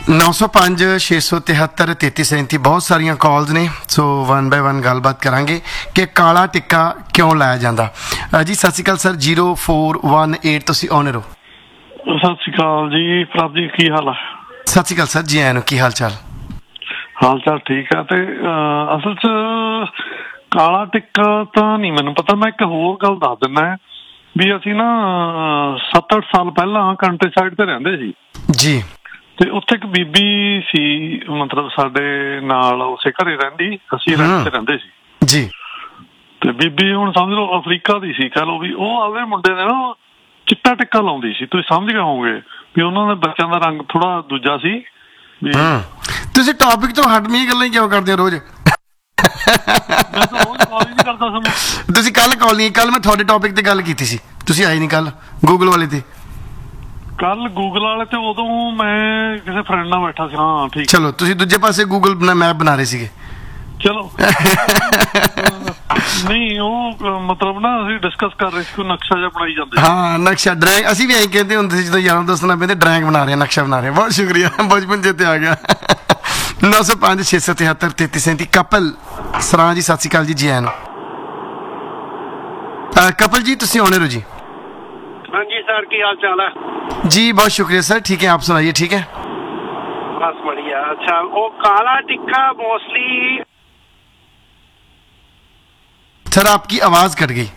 905 673 3337 ਬਹੁਤ ਸਾਰੀਆਂ ਕਾਲਸ ਨੇ, ਸੋ 1 ਬਾय 1 ਗੱਲਬਾਤ ਕਰਾਂਗੇ ਕਿ ਕਾਲਾ ਟਿੱਕਾ ਕਿਉਂ ਲਾਇਆ ਜਾਂਦਾ। ਜੀ ਸਤਿ ਸ਼੍ਰੀ ਅਕਾਲ ਸਰ, 0418 ਤੁਸੀਂ ਔਨਰ ਹੋ। ਸਤਿ ਸ਼੍ਰੀ ਅਕਾਲ ਜੀ ਪ੍ਰਭ ਜੀ, ਕੀ ਹਾਲ ਆ? ਸਤਿ ਸ਼੍ਰੀ ਅਕਾਲ ਸਰ ਜੀ, ਆਇਆਂ ਨੂੰ, ਕੀ ਹਾਲ ਚਾਲ? ਹਾਲ ਚਾਲ ਠੀਕ ਆ। ਤੇ ਅਸਲ 'ਚ ਕਾਲਾ ਟਿੱਕਾ ਤਾਂ ਨਹੀਂ ਮੈਨੂੰ ਪਤਾ। ਮੈਂ ਇੱਕ ਹੋਰ ਗੱਲ ਦੱਸ ਦਿੰਦਾ ਵੀ ਅਸੀਂ ਨਾ 7-8 ਸਾਲ ਪਹਿਲਾਂ ਕੰਟਰੀ ਸਾਈਡ ਤੇ ਰਹਿੰਦੇ ਸੀ ਜੀ, ਤੇ ਉੱਥੇ ਇੱਕ ਬੀਬੀ ਸੀ, ਮਤਲਬ ਸਾਡੇ ਨਾਲ ਉਸੇ ਘਰੇ ਰਹਿੰਦੀ, ਅਸੀਂ ਰੈਂਟ ਤੇ ਰਹਿੰਦੇ ਸੀ ਜੀ। ਤੇ ਬੀਬੀ ਹੁਣ ਸਮਝ ਲਓ ਅਫਰੀਕਾ ਦੀ ਸੀ, ਕਹਿ ਲਓ ਵੀ ਉਹ ਆਪਦੇ ਮੁੰਡੇ ਨੇ ਨਾ ਚਿੱਟਾ ਟਿੱਕਾ ਲਾਉਂਦੀ ਸੀ। ਤੁਸੀਂ ਸਮਝ ਗਏ ਹੋਵੋਗੇ ਵੀ ਉਹਨਾਂ ਦੇ ਬੱਚਿਆਂ ਦਾ ਰੰਗ ਥੋੜਾ ਦੂਜਾ ਸੀ। ਤੁਸੀਂ ਟੌਪਿਕ ਤੋਂ ਹਟਵੀਆਂ ਗੱਲਾਂ ਕਿਉਂ ਕਰਦੇ ਹੋ ਰੋਜ਼? ਮੈਂ ਤਾਂ ਰੋਜ਼ ਕਾਲ ਹੀ ਨਹੀਂ ਕਰਦਾ ਸਾਨੂੰ। ਤੁਸੀਂ ਕੱਲ ਕਾਲ ਨਹੀਂ, ਕੱਲ ਮੈਂ ਤੁਹਾਡੇ ਟੌਪਿਕ ਤੇ ਗੱਲ ਕੀਤੀ ਸੀ, ਤੁਸੀਂ ਆਏ ਨਹੀਂ ਕੱਲ ਗੂਗਲ ਵਾਲੇ ਤੇ। ਕੱਲ ਗੂਗਲ ਵਾਲੇ ਤੇ ਉਦੋਂ ਮੈਂ ਕਿਸੇ ਫਰੈਂਡ ਨਾਲ ਬੈਠਾ ਸੀ। ਹਾਂ ਠੀਕ। ਚਲੋ ਤੁਸੀਂ ਦੂਜੇ ਪਾਸੇ ਗੂਗਲ ਮੈਪ ਬਣਾ ਰਹੇ ਸੀਗੇ। ਚਲੋ ਨਹੀਂ, ਉਹ ਮਤਲਬ ਨਾ ਅਸੀਂ ਡਿਸਕਸ ਕਰ ਰਹੇ ਸੀ, ਕੋਈ ਨਕਸ਼ਾ ਜਿਹਾ ਬਣਾਈ ਜਾਂਦੇ। ਹਾਂ, ਨਕਸ਼ਾ ਡਰਾਇੰਗ, ਅਸੀਂ ਵੀ ਐਂ ਕਹਿੰਦੇ ਹੁੰਦੇ ਸੀ ਜਦੋਂ ਯਾਰਾਂ ਦੋਸਤਾਂ ਨਾਲ ਬਹਿੰਦੇ, ਡਰਾਇੰਗ ਬਣਾ ਰਹੇ, ਨਕਸ਼ਾ ਬਣਾ ਰਹੇ। ਬਹੁਤ ਸ਼ੁਕਰੀਆ, ਬਚਪਨ ਚੇਤੇ ਆ ਗਿਆ। 905 673 3337 ਕਪਲ ਸਰਾਂ ਜੀ, ਸਤਿ ਸ਼੍ਰੀ ਅਕਾਲ ਜੀ, ਜੀ ਆਇਆਂ ਨੂੰ। ਕਪਲ ਜੀ ਤੁਸੀਂ ਆਉਣੇ ਹੋ ਜੀ? ਹਾਂਜੀ सर, की हाल चाल है जी? बहुत शुक्रिया सर, ठीक है, आप सुनाइए। ठीक है, बस बढ़िया। अच्छा, वो काला टिक्का मोस्टली सर आपकी आवाज कट गई।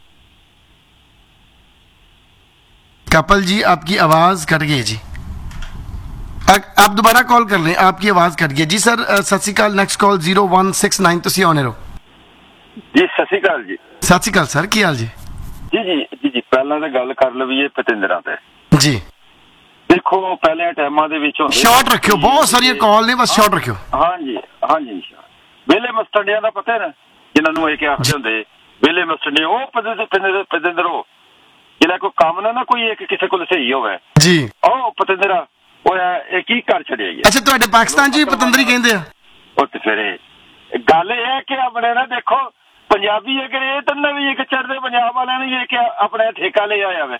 कपल जी आपकी आवाज कट गई जी, आप दोबारा कॉल कर लें, आपकी आवाज कट गई जी। सर सत श्री अकाल, नेक्स्ट कॉल 0169 ਤੁਸੀਂ ਆਉਣੇ ਹੋ ਜੀ। ਸਤਿ ਸ਼੍ਰੀ ਅਕਾਲ ਜੀ। ਸਤਿ ਸ਼੍ਰੀ ਅਕਾਲ ਸਰ, ਕੀ ਹਾਲ ਜੀ? ਜੀ ਪਹਿਲਾਂ ਤਾਂ ਗੱਲ ਕਰ ਲਈਏ ਪਤਿੰਦਰਾਂ ਤੇ। ਜੀ ਦੇਖੋ ਪਹਿਲੇ ਟਾਈਮਾਂ ਦੇ ਵਿੱਚ ਸ਼ਾਰਟ ਰੱਖਿਓ, ਬਹੁਤ ਸਾਰੀਆਂ ਕਾਲ ਨੇ, ਬਸ ਸ਼ਾਰਟ ਰੱਖਿਓ। ਹਾਂਜੀ ਵੇਲੇ ਮਸਟੰਡਿਆਂ ਦਾ ਪਤਾ ਹੈ ਨਾ, ਜਿਨ੍ਹਾਂ ਨੂੰ ਇਹ ਆਖਦੇ ਹੁੰਦੇ ਵੇਲੇ ਮਸਟੰਡੇ, ਉਹ ਪਤਿੰਦਰੋ ਜਿਹੜਾ ਕੋਈ ਕੰਮ ਨਾ ਕੋਈ ਇੱਕ ਕਿਸੇ ਕੋਲ ਸਹੀ ਹੋਵੇ ਜੀ, ਉਹ ਪਤਿੰਦਰਾ ਉਹ ਇਹ ਕੀ ਕਰ ਛੱਡਿਆ ਜੀ। ਅੱਛਾ, ਤੁਹਾਡੇ ਪਾਕਿਸਤਾਨ 'ਚ ਵੀ ਪਤੰਦਰੀ ਕਹਿੰਦੇ ਆ? ਉਹ ਤੇ ਫਿਰ ਗੱਲ ਇਹ ਹੈ ਕਿ ਆਪਣੇ ਨਾ ਦੇਖੋ ਪੰਜਾਬੀ ਇਹ ਕਰੇ ਤਾਂ ਨਵੀਂ ਇੱਕ ਚੜ੍ਹਦੇ ਪੰਜਾਬ ਵਾਲਿਆਂ ਨੇ ਇਹ ਕਿ ਆਪਣਾ ਠੇਕਾ ਲੈ ਆਇਆ ਵੇ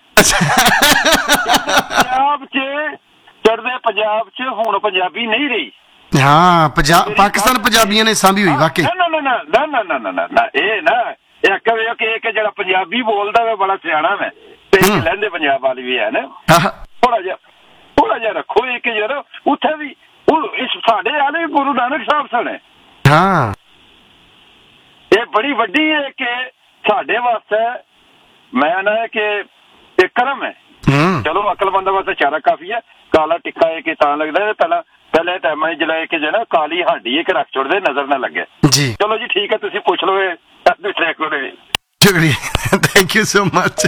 ਪੰਜਾਬ 'ਚ, ਚੜ੍ਹਦੇ ਪੰਜਾਬ 'ਚ ਹੁਣ ਪੰਜਾਬੀ ਨਹੀਂ ਰਹੀ। ਹਾਂ, ਪਾਕਿਸਤਾਨ ਪੰਜਾਬੀਆਂ ਨੇ ਸਾਂਭੀ ਹੋਈ ਵਾਕਈ। ਨਾ ਇਹ ਨਾ ਇਹ ਕਹੇ ਕਿ ਜਿਹੜਾ ਪੰਜਾਬੀ ਬੋਲਦਾ ਵੇ ਬੜਾ ਸਿਆਣਾ ਵੇ, ਤੇ ਲਹਿੰਦੇ ਪੰਜਾਬ ਵਾਲੇ ਵੀ ਹੈ ਨਾ, ਥੋੜਾ ਜਿਹਾ ਰੱਖੋ ਇਹ ਕਿ ਯਾਰ ਉੱਥੇ ਵੀ ਇਸ ਸਾਡੇ ਵਾਲੇ ਵੀ ਗੁਰੂ ਨਾਨਕ ਸਾਹਿਬ ਸਣੇ। ਹਾਂ, ਇਹ ਬੜੀ ਵੱਡੀ ਹੈ ਕਿ ਸਾਡੇ ਵਾਸਤੇ, ਮੈਂ ਨਾ ਕਿ ਇਹ ਕਰਮ ਹੈ। ਚਲੋ ਅਕਲਮੰਦਾਂ ਵਾਸਤੇ ਚਾਰਾ ਕਾਫੀ ਹੈ। ਕਾਲਾ ਟਿੱਕਾ ਇਹ ਕਿ ਤਾਂ ਲੱਗਦਾ ਪਹਿਲੇ ਟਾਈਮਾਂ ਜਿਹੜਾ ਕਿ ਜਿਹੜਾ ਕਾਲੀ ਹਾਂਡੀ ਇੱਕ ਰੱਖ ਛੋੜਦੇ, ਨਜ਼ਰ ਨਾ ਲੱਗੇ ਜੀ। ਚਲੋ ਜੀ ਠੀਕ ਹੈ, ਤੁਸੀਂ ਪੁੱਛ ਲਓ ਦੂਸਰੇ ਕੋਲ। ਸ਼ੁਕਰੀਆ, ਥੈਂਕ ਯੂ ਸੋ ਮਚ।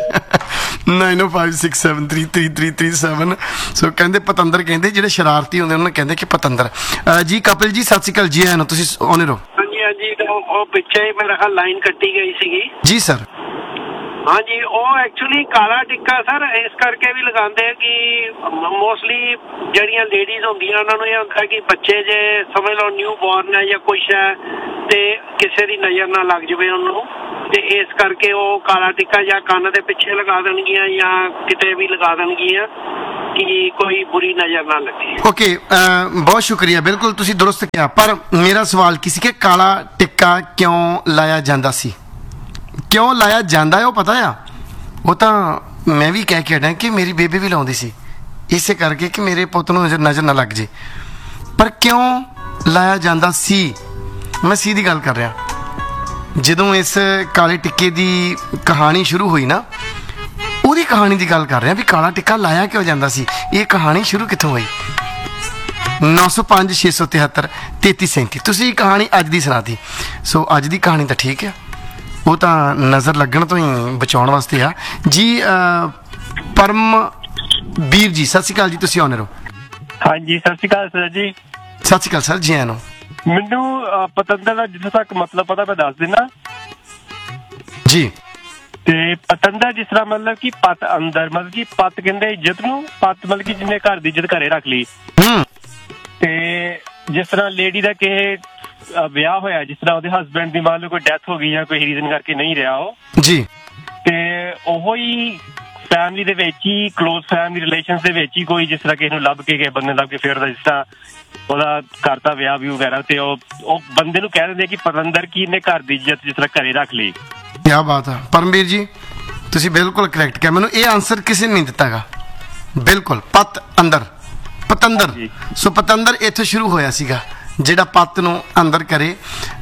9056733337। ਸੋ ਕਹਿੰਦੇ ਪਤੰਦਰ, ਕਹਿੰਦੇ ਜਿਹੜੇ ਸ਼ਰਾਰਤੀ ਹੁੰਦੇ ਉਹਨਾਂ ਨੂੰ ਕਹਿੰਦੇ ਕਿ ਪਤੰਦਰ। ਜੀ ਕਪਿਲ ਜੀ ਸਤਿ ਸ਼੍ਰੀ ਅਕਾਲ, ਜੀ ਆਇਆਂ ਨੂੰ, ਤੁਸੀਂ ਆਉਣੇ ਰਹੋ। ਹਾਂਜੀ, ਉਹ ਪਿੱਛੇ ਹੀ ਮੇਰਾ ਖਿਆਲ ਲਾਈਨ ਕੱਟੀ ਗਈ ਸੀਗੀ ਜੀ ਸਰ। ਹਾਂਜੀ, ਉਹ ਐਕਚੁਅਲੀ ਕਾਲਾ ਟਿੱਕਾ ਸਰ ਇਸ ਕਰਕੇ ਵੀ ਲਗਾਉਂਦੇ ਆ ਕਿ ਮੋਸਟਲੀ ਜਿਹੜੀਆਂ ਲੇਡੀਜ਼ ਹੁੰਦੀਆਂ ਉਹਨਾਂ ਨੂੰ ਇਹ ਹੁੰਦਾ ਕਿ ਬੱਚੇ ਜੇ ਸਮਝ ਲਓ ਨਿਊ ਬੋਰਨ ਹੈ ਜਾਂ ਕੁਛ ਹੈ ਤੇ ਕਿਸੇ ਦੀ ਨਜ਼ਰ ਨਾ ਲੱਗ ਜਾਵੇ ਉਹਨੂੰ, ਤੇ ਇਸ ਕਰਕੇ ਉਹ ਕਾਲਾ ਟਿੱਕਾ ਜਾਂ ਕੰਨ ਦੇ ਪਿੱਛੇ ਲਗਾ ਦੇਣਗੀਆਂ ਜਾਂ ਕਿਤੇ ਵੀ ਲਗਾ ਦੇਣਗੀਆਂ ਕਿ ਕੋਈ ਬੁਰੀ ਨਜ਼ਰ ਨਾ ਲੱਗੇ। ਓਕੇ, ਬਹੁਤ ਸ਼ੁਕਰੀਆ, ਬਿਲਕੁਲ ਤੁਸੀਂ ਦੁਰਸਤ ਕਿਹਾ। ਪਰ ਮੇਰਾ ਸਵਾਲ ਕੀ ਸੀ ਕਿ ਕਾਲਾ ਟਿੱਕਾ ਕਿਉਂ ਲਾਇਆ ਜਾਂਦਾ ਸੀ? ਕਿਉਂ ਲਾਇਆ ਜਾਂਦਾ ਹੈ ਉਹ ਪਤਾ ਆ, ਉਹ ਤਾਂ ਮੈਂ ਵੀ ਕਹਿ ਕੇ ਹਟਾਂ ਕਿ ਮੇਰੀ ਬੇਬੇ ਵੀ ਲਾਉਂਦੀ ਸੀ, ਇਸੇ ਕਰਕੇ ਕਿ ਮੇਰੇ ਪੁੱਤ ਨੂੰ ਨਜ਼ਰ ਨਾ ਲੱਗ ਜੇ। ਪਰ ਕਿਉਂ ਲਾਇਆ ਜਾਂਦਾ ਸੀ, ਮੈਂ ਸਿੱਧੀ ਗੱਲ ਕਰ ਰਿਹਾ। ਜਦੋਂ ਇਸ ਕਾਲੇ ਟਿੱਕੇ ਦੀ ਕਹਾਣੀ ਸ਼ੁਰੂ ਹੋਈ ਨਾ, ਉਹਦੀ ਕਹਾਣੀ ਦੀ ਗੱਲ ਕਰ ਰਿਹਾ ਵੀ ਕਾਲਾ ਟਿੱਕਾ ਲਾਇਆ ਕਿਉਂ ਜਾਂਦਾ ਸੀ, ਇਹ ਕਹਾਣੀ ਸ਼ੁਰੂ ਕਿੱਥੋਂ ਹੋਈ। 905 673 3337 ਤੁਸੀਂ ਕਹਾਣੀ ਅੱਜ ਦੀ ਸੁਣਾਤੀ। ਸੋ ਅੱਜ ਦੀ ਕਹਾਣੀ ਤਾਂ ਠੀਕ ਆ, ਉਹ ਤਾਂ ਨਜ਼ਰ ਲੱਗਣ ਤੋਂ ਹੀ ਬਚਾਉਣ ਵਾਸਤੇ ਆ ਜੀ। ਪਰਮਵੀਰ ਜੀ ਸਤਿ ਸ਼੍ਰੀ ਅਕਾਲ ਜੀ, ਤੁਸੀਂ ਆਉਣੇ ਰਹੋ। ਹਾਂਜੀ ਸਤਿ ਸ਼੍ਰੀ ਅਕਾਲ ਸਰ ਜੀ। ਸਤਿ ਸ਼੍ਰੀ ਅਕਾਲ ਸਰ, ਜੀ ਆਇਆਂ ਨੂੰ। ਮੈਨੂੰ ਪਤੰਦਰ ਦਾ ਜਿੱਥੋਂ ਤੱਕ ਮਤਲਬ ਪਤਾ ਮੈਂ ਦੱਸ ਦਿੰਦਾ ਜੀ। ਤੇ ਪਤੰਦਰ ਜਿਸ ਤਰ੍ਹਾਂ ਮਤਲਬ ਕਿ ਪੱਤ ਅੰਦਰ, ਮਤਲਬ ਕਿ ਪੱਤ ਕਹਿੰਦੇ ਇੱਜ਼ਤ ਨੂੰ, ਪੱਤ ਮਤਲਬ ਕਿ ਜਿਹਨੇ ਘਰ ਦੀ ਇੱਜ਼ਤ ਘਰੇ ਰੱਖ ਲਈ। ਤੇ ਜਿਸ ਤਰ੍ਹਾਂ ਲੇਡੀ ਦਾ ਕਿਸੇ ਵਿਆਹ ਹੋਇਆ, ਜਿਸ ਤਰ੍ਹਾਂ ਉਹਦੇ ਹਸਬੈਂਡ ਦੀ ਮੰਨ ਲਓ ਕੋਈ ਡੈਥ ਹੋ ਗਈ ਜਾਂ ਕੋਈ ਰੀਜ਼ਨ ਕਰਕੇ ਨਹੀਂ ਰਿਹਾ ਉਹ ਜੀ, ਤੇ ਉਹੋ ਹੀ ਫੈਮਿਲੀ ਦੇ ਵਿੱਚ ਹੀ ਕਲੋਜ਼ ਫੈਮਿਲੀ ਰਿਲੇਸ਼ਨਸ ਦੇ ਵਿੱਚ ਹੀ ਕੋਈ ਜਿਸ ਤਰ੍ਹਾਂ ਕਿਸੇ ਨੂੰ ਲੱਭ ਕੇ ਗਏ ਬੰਦੇ ਲੱਭ ਕੇ ਫਿਰ ਉਹਦਾ ਜਿਸ ਤਰ੍ਹਾਂ ਉਹਦਾ ਕਰਤਾ ਵਿਆਹ ਵੀ ਵਗੈਰਾ ਤੇ ਉਹ ਬੰਦੇ ਨੂੰ ਕਹਿ ਦਿੰਦੇ ਕਿ ਪਤੰਦਰ ਕੀ ਇਹਨੇ ਘਰ ਦੀ ਇੱਜ਼ਤ ਜਿਸ ਤਰ੍ਹਾਂ ਘਰੇ ਰੱਖ ਲਈ। ਕਿਆ ਬਾਤ ਹੈ ਪਰਮਵੀਰ ਜੀ, ਤੁਸੀਂ ਬਿਲਕੁਲ ਕਰੈਕਟ ਕਿਹਾ। ਮੈਨੂੰ ਇਹ ਆਨਸਰ ਕਿਸੇ ਨੇ ਨਹੀਂ ਦਿੱਤਾਗਾ। ਬਿਲਕੁਲ ਪਤ ਅੰਦਰ ਪਤੰਦਰ। ਸੋ ਪਤੰਦਰ ਇੱਥੇ ਸ਼ੁਰੂ ਹੋਇਆ ਸੀਗਾ, ਜਿਹੜਾ ਪੱਤ ਨੂੰ ਅੰਦਰ ਕਰੇ।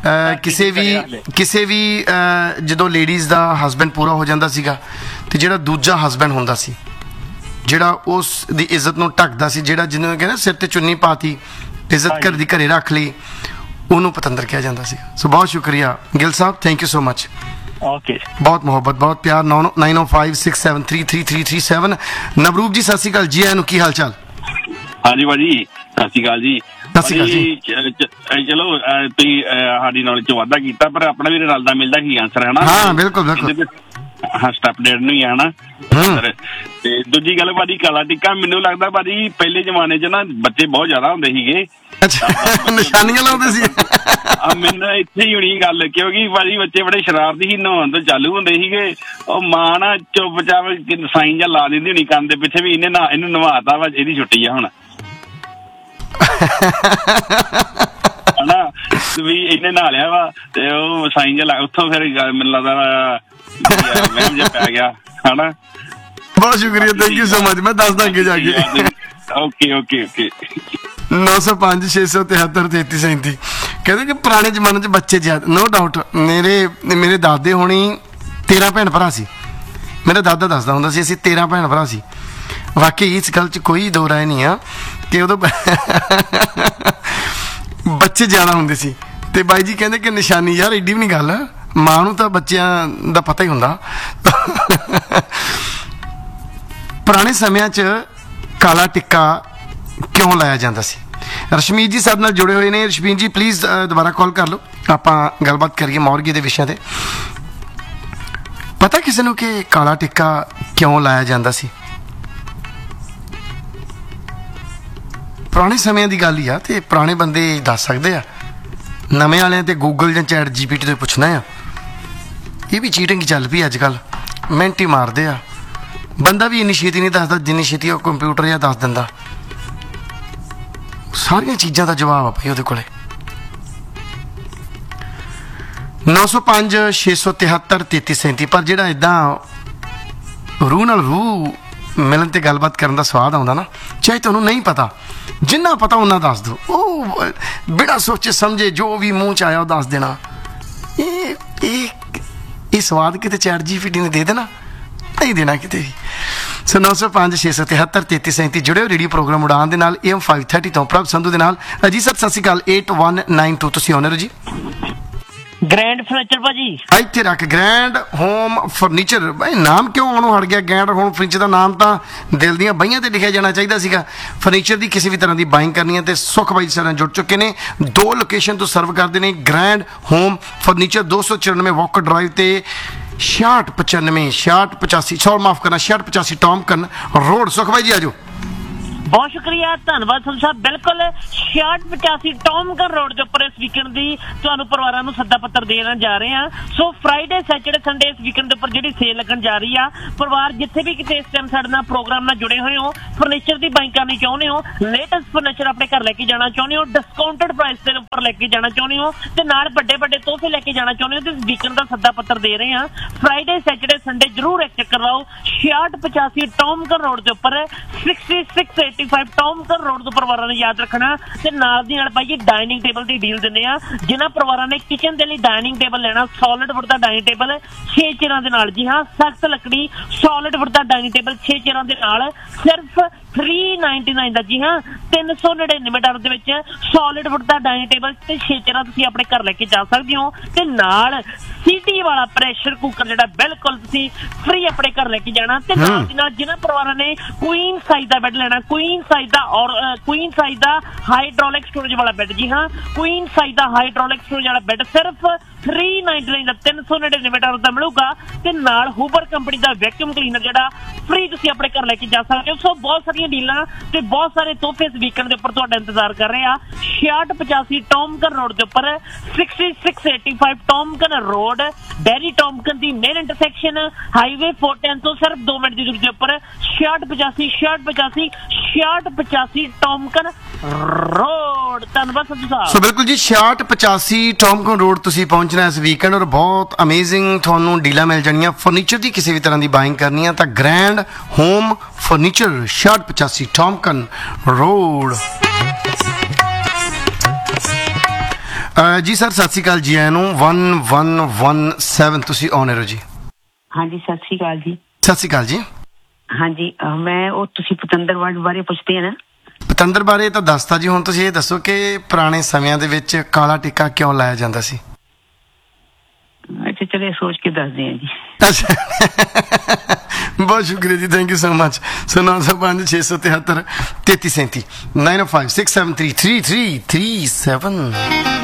ਕਿਸੇ ਵੀ ਜਦੋਂ ਲੇਡੀਜ਼ ਦਾ ਹਸਬੈਂਡ ਪੂਰਾ ਹੋ ਜਾਂਦਾ ਸੀਗਾ ਤੇ ਜਿਹੜਾ ਦੂਜਾ ਹਸਬੈਂਡ ਹੁੰਦਾ ਸੀ, ਜਿਹੜਾ ਉਸ ਦੀ ਇੱਜ਼ਤ ਨੂੰ ਢੱਕਦਾ ਸੀ, ਜਿਹੜਾ ਜਿਹਨੂੰ ਕਹਿੰਦੇ ਸਿਰ ਤੇ ਚੁੰਨੀ ਪਾਤੀ, ਇੱਜ਼ਤ ਘਰ ਦੀ ਘਰੇ ਰੱਖ ਲਈ, ਉਹਨੂੰ ਪਤੰਦਰ ਕਿਹਾ ਜਾਂਦਾ ਸੀ। ਸੋ ਬਹੁਤ ਸ਼ੁਕਰੀਆ ਗਿੱਲ ਸਾਹਿਬ, thank you so much. Okay, ਬਹੁਤ ਮੁਹੱਬਤ, ਬਹੁਤ ਪਿਆਰ। 9056733337 ਨਵਰੂਪ ਜੀ ਸਤਿ ਸ਼੍ਰੀ ਅਕਾਲ ਜੀ, ਆਇਆਂ ਨੂੰ, ਕੀ ਹਾਲ ਚਾਲ? ਹਾਂਜੀ ਭਾਜੀ ਸਤਿ ਸ਼੍ਰੀ ਅਕਾਲ ਜੀ। ਚਲੋ ਤੁਸੀਂ ਸਾਡੀ ਨੌਲੇਜ ਚ ਵਾਧਾ ਕੀਤਾ, ਪਰ ਆਪਣਾ ਵੀ ਰਲਦਾ ਮਿਲਦਾ ਹੀ ਆਨਸਰ ਹੈ ਨਾ। ਹਾਂ ਬਿਲਕੁਲ ਬਿਲਕੁਲ। ਹਾਂ ਸਟੈਪ ਡੇਡ ਨੂੰ ਹੀ ਹੈ ਨਾ। ਤੇ ਦੂਜੀ ਗੱਲ ਭਾਜੀ ਕਾਲਾ ਟਿੱਕਾ, ਮੈਨੂੰ ਲੱਗਦਾ ਭਾਜੀ ਪਹਿਲੇ ਜ਼ਮਾਨੇ 'ਚ ਨਾ ਬੱਚੇ ਬਹੁਤ ਜ਼ਿਆਦਾ ਹੁੰਦੇ ਸੀਗੇ। ਅੱਛਾ, ਨਿਸ਼ਾਨੀਆਂ ਲਾਉਂਦੇ ਸੀ। ਮੈਨੂੰ ਇੱਥੇ ਹੀ ਹੋਣੀ ਗੱਲ, ਕਿਉਂਕਿ ਭਾਜੀ ਬੱਚੇ ਬੜੇ ਸ਼ਰਾਰਤੀ ਸੀ, ਨਹਾਉਣ ਤੋਂ ਚਾਲੂ ਹੁੰਦੇ ਸੀਗੇ। ਉਹ ਮਾਂ ਨਾ ਚੁੱਪ ਚਾਪ ਸਾਈਨ ਜਾਂ ਲਾ ਦਿੰਦੀ ਹੋਣੀ ਕੰਨ ਦੇ ਪਿੱਛੇ ਵੀ ਇਹਨੂੰ ਨਵਾਤਾ ਵਾ, ਇਹਦੀ ਛੁੱਟੀ ਆ ਹੁਣ ਹਨਾ, ਵੀ ਇਹਨੇ ਨਹਾ ਲਿਆ ਵਾ ਤੇ ਉਹ ਸਾਈਨ ਜਾਂ ਉੱਥੋਂ ਫਿਰ ਮੈਨੂੰ ਲੱਗਦਾ ਵਹਿਮ ਜਿਹਾ ਪੈ ਗਿਆ ਹਨਾ। ਬਹੁਤ ਸ਼ੁਕਰੀਆ, ਥੈਂਕ ਯੂ ਸੋ ਮਚ। ਮੈਂ ਦੱਸ ਦਾਂਗੇ ਜਾ ਕੇ। Okay okay okay. 905 673 3337 ਕਹਿੰਦੇ ਕਿ ਪੁਰਾਣੇ ਜ਼ਮਾਨੇ 'ਚ ਬੱਚੇ ਜ਼ਿਆਦਾ, ਨੋ ਡਾਊਟ। ਮੇਰੇ ਦਾਦੇ ਹੋਣੀ 13 ਭੈਣ ਭਰਾ ਸੀ। ਮੇਰਾ ਦਾਦਾ ਦੱਸਦਾ ਹੁੰਦਾ ਸੀ ਅਸੀਂ 13 ਭੈਣ ਭਰਾ ਸੀ। ਵਾਕਈ ਇਸ ਗੱਲ 'ਚ ਕੋਈ ਦੋ ਰਾਏ ਨਹੀਂ ਆ ਕਿ ਉਦੋਂ ਬੱਚੇ ਜ਼ਿਆਦਾ ਹੁੰਦੇ ਸੀ। ਤੇ ਬਾਈ ਜੀ ਕਹਿੰਦੇ ਕਿ ਨਿਸ਼ਾਨੀ, ਯਾਰ ਏਡੀ ਵੀ ਨਹੀਂ ਗੱਲ, ਮਾਂ ਨੂੰ ਤਾਂ ਬੱਚਿਆਂ ਦਾ ਪਤਾ ਹੀ ਹੁੰਦਾ। ਪੁਰਾਣੇ ਸਮਿਆਂ 'ਚ ਕਾਲਾ ਟਿੱਕਾ ਕਿਉਂ ਲਾਇਆ ਜਾਂਦਾ ਸੀ? ਰਸ਼ਮੀਤ ਜੀ ਸਾਡੇ ਨਾਲ ਜੁੜੇ ਹੋਏ ਨੇ। ਰਸ਼ਮੀਤ ਜੀ ਪਲੀਜ਼ ਦੁਬਾਰਾ ਕਾਲ ਕਰ ਲਓ, ਆਪਾਂ ਗੱਲਬਾਤ ਕਰੀਏ ਮੌਰਗੀ ਦੇ ਵਿਸ਼ਿਆਂ ਤੇ। ਪਤਾ ਕਿਸੇ ਨੂੰ ਕਿ ਕਾਲਾ ਟਿੱਕਾ ਕਿਉਂ ਲਾਇਆ ਜਾਂਦਾ ਸੀ? ਪੁਰਾਣੇ ਸਮਿਆਂ ਦੀ ਗੱਲ ਹੀ ਆ, ਤੇ ਪੁਰਾਣੇ ਬੰਦੇ ਦੱਸ ਸਕਦੇ ਆ। ਨਵੇਂ ਵਾਲਿਆਂ ਤੇ ਗੂਗਲ ਜਾਂ ਚੈਟ GPT ਤੋਂ ਪੁੱਛਣਾ ਆ। ਇਹ ਵੀ ਚੀਟਿੰਗ ਚੱਲ ਪਈ ਅੱਜ ਕੱਲ੍ਹ, ਮਿੰਟ ਹੀ ਮਾਰਦੇ ਆ। ਬੰਦਾ ਵੀ ਇੰਨੀ ਛੇਤੀ ਨਹੀਂ ਦੱਸਦਾ ਜਿੰਨੀ ਛੇਤੀ ਉਹ ਕੰਪਿਊਟਰ ਜਾਂ ਦੱਸ ਦਿੰਦਾ। ਸਾਰੀਆਂ ਚੀਜ਼ਾਂ ਦਾ ਜਵਾਬ ਆ ਭਾਈ ਉਹਦੇ ਕੋਲੇ। 905 673 3337। ਪਰ ਜਿਹੜਾ ਏਦਾਂ ਰੂਹ ਨਾਲ ਰੂਹ ਮਿਲਣ ਤੇ ਗੱਲਬਾਤ ਕਰਨ ਦਾ ਸਵਾਦ ਆਉਂਦਾ ਨਾ, ਚਾਹੇ ਤੁਹਾਨੂੰ ਨਹੀਂ ਪਤਾ, ਜਿੰਨਾ ਪਤਾ ਉਹਨਾਂ ਦੱਸ ਦਿਓ। ਉਹ ਬਿਨਾਂ ਸੋਚੇ ਸਮਝੇ ਜੋ ਵੀ ਮੂੰਹ 'ਚ ਆਇਆ ਉਹ ਦੱਸ ਦੇਣਾ। ਇਹ ਸਵਾਦ ਕਿਤੇ ਚੈਟ GPT ਨੇ ਦੇ ਦੇਣਾ? ਨਹੀਂ ਦੇਣਾ ਕਿਤੇ ਵੀ। ਸੋ 905 673 3337 ਜੁੜੇ ਹੋ ਰੇਡੀਓ ਪ੍ਰੋਗਰਾਮ ਉਡਾਨ ਦੇ ਨਾਲ AM 530 ਤੋਂ ਪ੍ਰਭ ਸੰਧੂ ਦੇ ਨਾਲ। ਅਜੀ ਸਰ ਸਤਿ ਸ਼੍ਰੀ ਅਕਾਲ। 8192 ਤੁਸੀਂ ਆਨਰ ਜੀ। ਗ੍ਰੈਂਡ ਫਰਨੀਚਰ ਭਾਜੀ ਇੱਥੇ ਰੱਖ, ਗ੍ਰੈਂਡ ਹੋਮ ਫਰਨੀਚਰ। ਭਾਈ ਨਾਮ ਕਿਉਂ ਆਉਣੋਂ ਹਟ ਗਿਆ? ਗ੍ਰੈਂਡ ਹੋਮ ਫਰਨੀਚਰ ਦਾ ਨਾਮ ਤਾਂ ਦਿਲ ਦੀਆਂ ਬਹੀਆਂ ਤੇ ਲਿਖਿਆ ਜਾਣਾ ਚਾਹੀਦਾ ਸੀਗਾ। ਫਰਨੀਚਰ ਦੀ ਕਿਸੇ ਵੀ ਤਰ੍ਹਾਂ ਦੀ ਬਾਇੰਗ ਕਰਨੀ ਹੈ ਤੇ ਸੁਖ ਬਾਈ ਸਾਡੇ ਨਾਲ ਜੁੜ ਚੁੱਕੇ ਨੇ। 2 ਲੋਕੇਸ਼ਨ ਤੋਂ ਸਰਵ ਕਰਦੇ ਨੇ grand home furniture, 294 Walker drive ਤੇ 6685 ਟੌਮਕਨ ਰੋਡ। ਸੁਖ ਬਾਈ ਜੀ ਆਜੋ। ਬਹੁਤ ਸ਼ੁਕਰੀਆ, ਧੰਨਵਾਦ ਸੰਧੂ ਸਾਹਿਬ। ਬਿਲਕੁਲ 6685 ਟੌਮਕਨ ਰੋਡ ਦੇ ਉੱਪਰ ਇਸ ਵੀਕਐਂਡ ਦੀ ਤੁਹਾਨੂੰ ਪਰਿਵਾਰਾਂ ਨੂੰ ਸੱਦਾ ਪੱਤਰ ਦੇਣ ਜਾ ਰਹੇ ਹਾਂ। ਸੋ ਫਰਾਈਡੇ ਸੈਚਰਡੇ ਸੰਡੇ ਇਸ ਵੀਕਐਂਡ ਦੇ ਉੱਪਰ ਜਿਹੜੀ ਸੇਲ ਲੱਗਣ ਜਾ ਰਹੀ ਆ, ਪਰਿਵਾਰ ਜਿੱਥੇ ਵੀ ਕਿਤੇ ਇਸ ਟਾਈਮ ਸਾਡੇ ਨਾਲ ਪ੍ਰੋਗਰਾਮ ਨਾਲ ਜੁੜੇ ਹੋਏ ਹੋ, ਫਰਨੀਚਰ ਦੀ ਬਾਈਂਗ ਕਰਨੀ ਚਾਹੁੰਦੇ ਹੋ, ਲੇਟੈਸਟ ਫਰਨੀਚਰ ਆਪਣੇ ਘਰ ਲੈ ਕੇ ਜਾਣਾ ਚਾਹੁੰਦੇ ਹੋ, ਡਿਸਕਾਊਂਟਡ ਪ੍ਰਾਈਸ ਦੇ ਉੱਪਰ ਲੈ ਕੇ ਜਾਣਾ ਚਾਹੁੰਦੇ ਹੋ ਤੇ ਨਾਲ ਵੱਡੇ ਵੱਡੇ ਤੋਹਫੇ ਲੈ ਕੇ ਜਾਣਾ ਚਾਹੁੰਦੇ ਹੋ, ਤੇ ਇਸ ਵੀਕਐਂਡ ਦਾ ਸੱਦਾ ਪੱਤਰ ਦੇ ਰਹੇ ਹਾਂ। ਫਰਾਈਡੇ ਸੈਚਰਡੇ ਸੰਡੇ ਜ਼ਰੂਰ ਇੱਕ ਚੱਕਰ ਲਾਓ। 6685 ਟੌਮਕਨ ਰੋਡ ਦੇ ਉੱਪਰ 6685 ਟੌਮਕਨ ਰੋਡ ਤੋਂ ਪਰਿਵਾਰਾਂ ਨੇ ਯਾਦ ਰੱਖਣਾ। ਤੇ ਨਾਲ ਦੀ ਨਾਲ ਭਾਈ ਡਾਈਨਿੰਗ ਟੇਬਲ ਦੀ ਡੀਲ ਦਿੰਦੇ ਆ। ਜਿਨ੍ਹਾਂ ਪਰਿਵਾਰਾਂ ਨੇ ਕਿਚਨ ਦੇ ਲਈ ਡਾਈਨਿੰਗ ਟੇਬਲ ਲੈਣਾ, ਸੋਲਿਡ ਵੁੱਡ ਦਾ ਡਾਈਨਿੰਗ ਟੇਬਲ 6 ਚੇਅਰਾਂ ਦੇ ਨਾਲ, ਜੀ ਹਾਂ ਸਖਤ ਲੱਕੜੀ ਸੋਲਿਡ ਵੁੱਡ ਦਾ ਡਾਈਨਿੰਗ ਟੇਬਲ 6 ਚੇਅਰਾਂ ਦੇ ਨਾਲ ਸਿਰਫ 399 ਦਾ, ਜੀ ਹਾਂ $399 ਦੇ ਵਿੱਚ ਸੋਲਿਡ ਵੁੱਡ ਦਾ ਡਾਈਨਿੰਗ ਟੇਬਲ ਤੇ 6 ਚੇਅਰਾਂ ਤੁਸੀਂ ਆਪਣੇ ਘਰ ਲੈ ਕੇ ਜਾ ਸਕਦੇ ਹੋ। ਤੇ ਨਾਲ ਸੀਟੀ ਵਾਲਾ ਪ੍ਰੈਸ਼ਰ ਕੁੱਕਰ ਜਿਹੜਾ ਬਿਲਕੁਲ ਤੁਸੀਂ ਫ੍ਰੀ ਆਪਣੇ ਘਰ ਲੈ ਕੇ ਜਾਣਾ। ਤੇ ਨਾਲ ਦੀ ਨਾਲ ਜਿਨ੍ਹਾਂ ਪਰਿਵਾਰਾਂ ਨੇ ਕੁਈਨ ਸਾਈਜ਼ ਦਾ ਬੈੱਡ ਲੈਣਾ, ਕੁਈਨ ਸਾਈਜ਼ ਦਾ ਹਾਈਡ੍ਰੋਲਿਕ ਸਟੋਰੇਜ ਵਾਲਾ ਬੈੱਡ, ਜੀ ਹਾਂ ਕੁਈਨ ਸਾਈਜ਼ ਦਾ ਹਾਈਡ੍ਰੋਲਿਕ ਸਟੋਰੇਜ ਵਾਲਾ ਬੈੱਡ ਸਿਰਫ 399 ਦਾ 399 ਦਾ ਮਿਲੂਗਾ ਤੇ ਨਾਲ ਹੂਬਰ ਕੰਪਨੀ ਦਾ ਵੈਕਿਊਮ ਕਲੀਨਰ ਜਿਹੜਾ ਫ੍ਰੀ ਤੁਸੀਂ ਆਪਣੇ ਘਰ ਲੈ ਕੇ ਜਾ ਸਕਦੇ ਹੋ। ਸੋ ਬਹੁਤ ਸਾਰੀਆਂ ਡੀਲਾਂ ਤੇ ਬਹੁਤ ਸਾਰੇ ਤੋਹਫੇ ਇਸ ਵੀਕਐਂਡ ਦੇ ਉੱਪਰ ਤੁਹਾਡਾ ਇੰਤਜ਼ਾਰ ਕਰ ਰਹੇ ਆ। 6685 ਟੌਮਕਨ ਰੋਡ ਦੇ ਉੱਪਰ 6685 ਟੌਮਕਨ ਰੋਡ ਡੈਰੀ ਟੌਮਕਨ ਦੀ ਮੇਨ ਇੰਟਰਸੈਕਸ਼ਨ ਹਾਈਵੇ 410 ਤੋਂ ਸਿਰਫ 2 ਮਿੰਟ ਦੀ ਦੂਰੀ ਦੇ ਉੱਪਰ 6685 ਟੌਮਕਨ ਰੋਡ। ਧੰਨਵਾਦ ਸੰਧੂ ਸਾਹਿਬ। ਸੋ ਬਿਲਕੁਲ ਜੀ 6685 ਟੌਮਕਨ ਰੋਡ ਤੁਸੀਂ ਪਹੁੰਚਣਾ ਇਸ ਵੀਕਐਂਡ ਔਰ ਬਹੁਤ ਅਮੇਜ਼ਿੰਗ ਤੁਹਾਨੂੰ ਡੀਲਾਂ ਮਿਲ ਜਾਣੀਆਂ। ਫਰਨੀਚਰ ਦੀ ਕਿਸੇ ਵੀ ਤਰ੍ਹਾਂ ਦੀ ਬਾਇੰਗ ਕਰਨੀ ਹੈ ਤਾਂ ਗ੍ਰੈਂਡ ਹੋਮ ਫਰਨੀਚਰ 6685 ਟੌਮਕਨ ਰੋਡ। ਜੀ ਸਰ ਸਤਿ ਸ਼੍ਰੀ ਅਕਾਲ ਜੀ ਆਇਆਂ ਨੂੰ 1117 ਤੁਸੀਂ ਆਨ 에ਅਰ ਜੀ। ਹਾਂਜੀ ਸਤਿ ਸ਼੍ਰੀ ਅਕਾਲ ਜੀ। ਸਤਿ ਸ਼੍ਰੀ ਅਕਾਲ ਜੀ। ਹਾਂਜੀ ਮੈਂ ਉਹ ਤੁਸੀਂ ਪਤੰਦਰ ਵਰਡ ਬਾਰੇ ਪੁੱਛਦੇ ਆ ਨਾ। ਪਤੰਦਰ ਬਾਰੇ ਤਾਂ ਦੱਸਤਾ ਜੀ, ਹੁਣ ਤੁਸੀਂ ਇਹ ਦੱਸੋ ਕਿ ਪੁਰਾਣੇ ਸਮਿਆਂ ਦੇ ਵਿੱਚ ਕਾਲਾ ਟਿੱਕਾ ਕਿਉਂ ਲਾਇਆ ਜਾਂਦਾ ਸੀ? ਅੱਛਾ ਚਲੇ ਸੋਚ ਕੇ ਦੱਸਦੇ ਆ ਜੀ। ਅੱਛਾ ਬਹੁਤ ਸ਼ੁਕਰੀਆ ਜੀ, thank you so much. So 905 673 3337 905 673 3337